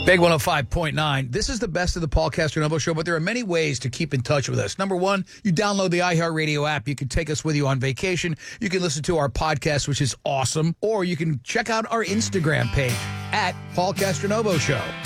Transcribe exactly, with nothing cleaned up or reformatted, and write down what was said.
Big one oh five point nine. This is the best of the Paul Castronovo Show, but there are many ways to keep in touch with us. Number one, you download the iHeartRadio app. You can take us with you on vacation. You can listen to our podcast, which is awesome. Or you can check out our Instagram page at Paul Castronovo Show.